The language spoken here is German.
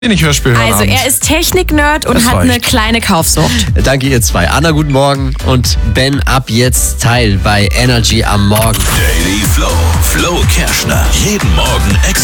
Wenig Hörspiel hören Also, abends. er ist Technik-Nerd und Das hat eine reicht. kleine Kaufsucht. Danke ihr zwei. Anna, guten Morgen und Ben ab jetzt Teil bei Energy am Morgen. Daily Flow. Flo Kerschner. Jeden Morgen extra.